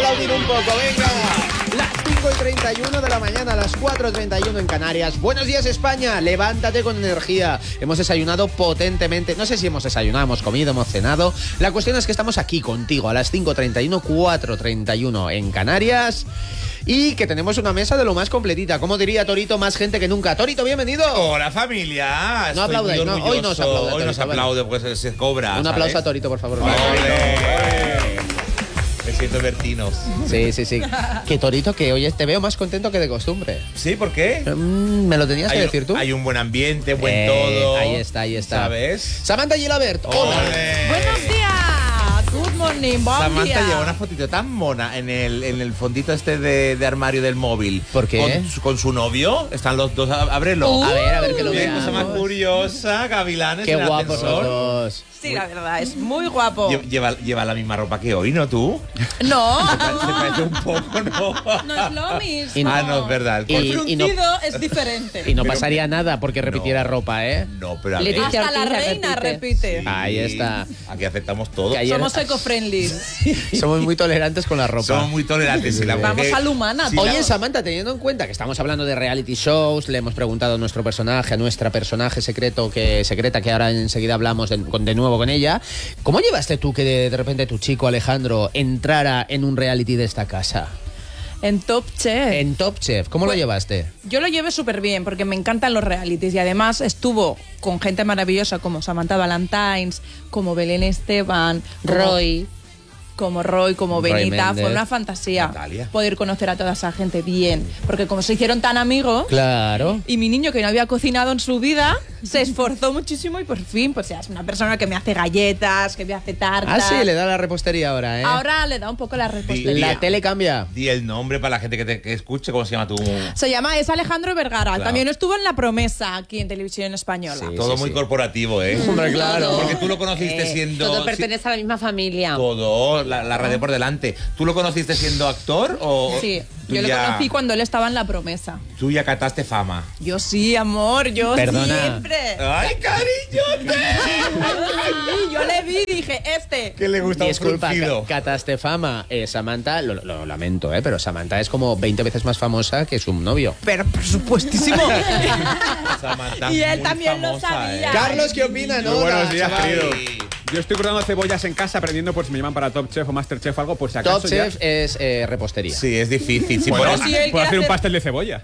aplaudir un poco, venga. Las 5:31 de la mañana, las 4:31 en Canarias. Buenos días, España. Levántate con energía. Hemos desayunado potentemente. No sé si hemos desayunado, hemos comido, hemos cenado. La cuestión es que estamos aquí contigo a las 5:31, 4:31 en Canarias. Y que tenemos una mesa de lo más completita. Como diría Torito, más gente que nunca. Torito, bienvenido. Hola, familia. No aplaudáis, no, hoy no se aplaude. Hoy no se aplaude porque se cobra. Un aplauso a Torito, por favor. Me siento vertinos. Sí. Que Torito, que hoy te veo más contento que de costumbre. ¿Sí? ¿Por qué? ¿Me lo tenías que decir tú? Hay un buen ambiente, buen todo. Ahí está. ¿Sabes? Samantha Gilabert, hola. Buenos días. Good morning, buen Samantha día. lleva una fotito tan mona en el fondito este de armario del móvil. ¿Por qué? Con su novio. Están los dos. Ábrelo. A ver que lo Qué veamos. cosa más curiosa, gavilanes. Qué en el guapos ascensor. los dos. Sí, la verdad, es muy guapo. Lleva la misma ropa que hoy, ¿no tú? No, Se parece un poco, ¿no? no es lo mismo. Ah, no, es verdad. El Y fruncido es diferente. Y no pasaría nada porque repitiera ropa, ¿eh? No, pero a Le ver, dice Hasta la Ortiz, reina repite. repite. Ahí está. Aquí aceptamos todo. Que ayer- Somos eco-friendly. Somos muy tolerantes con la ropa. Somos muy tolerantes. Y la Vamos mujer- a la humana. Sí, Oye, Samantha, teniendo en cuenta que estamos hablando de reality shows, le hemos preguntado a nuestro personaje, a nuestra personaje secreta, que ahora enseguida hablamos de nuevo con ella. ¿Cómo llevaste tú que de repente tu chico Alejandro entrara en un reality de esta casa? En Top Chef. En Top Chef, ¿cómo lo llevaste? Yo lo llevé súper bien porque me encantan los realities y además estuvo con gente maravillosa como Samantha Valentines, como Belén Esteban, Roy. como Roy, como Roy Benita. Méndez. Fue una fantasía Natalia. poder conocer a toda esa gente bien. Porque como se hicieron tan amigos, Claro. y mi niño que no había cocinado en su vida, se esforzó muchísimo y por fin, pues ya es una persona que me hace galletas, que me hace tartas. Ah, sí, le da la repostería ahora, ¿eh? Ahora le da un poco la repostería. La tele cambia. Di el nombre para la gente que escuche. ¿Cómo se llama tu...? Es Alejandro Vergara. Claro. También estuvo en La Promesa aquí en Televisión Española. Sí. Todo muy corporativo, ¿eh? Hombre, claro. Porque tú lo conociste siendo... Todo pertenece a la misma familia. Todo, la red por delante. ¿Tú lo conociste siendo actor o...? Sí, tú yo lo ya- conocí cuando él estaba en La Promesa. Tú ya cataste fama. Yo sí, amor, yo Perdona. siempre. ¡Ay, cariñote! Sí, yo le vi y dije, ¿Qué le gusta un Disculpa, fruncido? cataste fama. Samantha, lo lamento, pero Samantha es como 20 veces más famosa que su novio. Pero por supuestísimo. Samantha Y es él muy también lo famosa, sabía. Carlos, ¿qué opina? Muy buenos días, chaval. querido. Yo estoy cortando cebollas en casa aprendiendo por si me llaman para Top Chef o Master Chef o algo, por si acaso. Top Chef es repostería. Sí, es difícil. Sí, Puedo, por sí, él puedo hacer quiere un hacer- pastel de cebolla.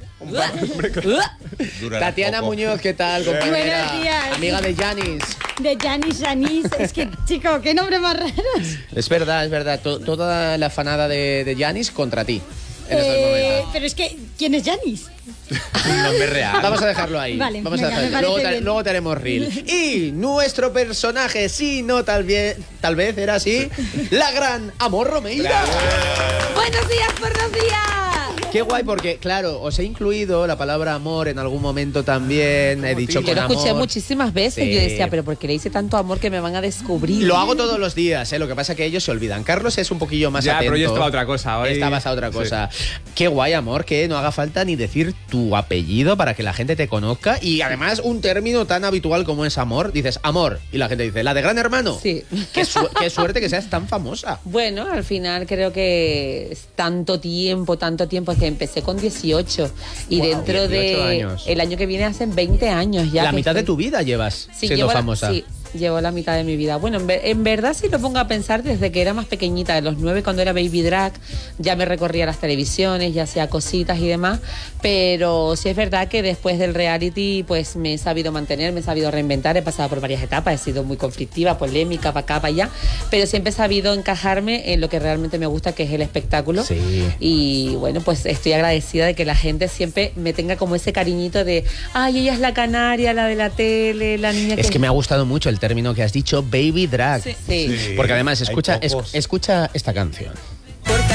durará Tatiana poco. Muñoz, ¿qué tal, compañera? Buenos días. Amiga de Janis. De Janis. Es que, chico, qué nombre más raro. Es verdad. Toda la fanada de Janis contra ti. En estos momentos. Pero es que, ¿quién es Janis? Un nombre real. Vamos a dejarlo ahí. Vale, Vamos a venga, dejarlo. me parece bien. Luego te haremos reel. Y nuestro personaje, sí, no, tal vez era así, la gran Amor Romeira. Buenos días. Qué guay, porque, claro, os he incluido la palabra amor en algún momento también. He dicho Yo con lo escuché amor. muchísimas veces. Sí. Yo decía, pero ¿por qué le hice tanto amor que me van a descubrir? Lo hago todos los días, lo que pasa es que ellos se olvidan. Carlos es un poquillo más Ya, atento. pero yo estaba a otra cosa. Hoy... Estabas a otra cosa. Qué guay, amor, que no haga falta ni decir tu apellido para que la gente te conozca. Y además, un término tan habitual como es amor. Dices amor. Y la gente dice, ¿la de Gran Hermano? Sí. Qué suerte que seas tan famosa. Bueno, al final creo que es tanto tiempo, que empecé con 18 y Wow, dentro 18 de años. el año que viene hacen 20 años ya. La que mitad de estoy- tu vida llevas Sí, siendo famosa. Sí, llevo la mitad de mi vida. Bueno, en verdad si lo pongo a pensar desde que era más pequeñita, de los 9 cuando era Baby Drag, ya me recorría las televisiones, ya hacía cositas y demás, pero sí es verdad que después del reality pues me he sabido mantener, me he sabido reinventar, he pasado por varias etapas, he sido muy conflictiva, polémica, para acá, para allá, pero siempre he sabido encajarme en lo que realmente me gusta, que es el espectáculo. Sí. Y bueno, pues estoy agradecida de que la gente siempre me tenga como ese cariñito de, ay, ella es la canaria, la de la tele, la niña Es que me ha gustado mucho el término que has dicho, Baby Drag. Sí. Sí. Sí. Porque además, Hay escucha pocos. esta canción.